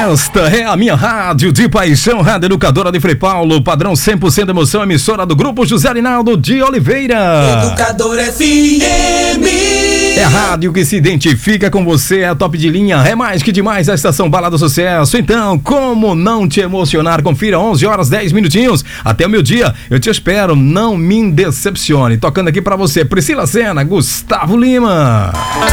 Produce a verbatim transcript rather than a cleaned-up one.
Esta é a minha rádio de paixão, Rádio Educadora de Frei Paulo, padrão cem por cento emoção, emissora do Grupo José Arinaldo de Oliveira. Educadora F M. É a rádio que se identifica com você, é a top de linha, é mais que demais a estação Balada Sucesso. Então, como não te emocionar? Confira, onze horas, dez minutinhos, até o meu dia, eu te espero, não me decepcione. Tocando aqui pra você, Priscila Sena, Gustavo Lima.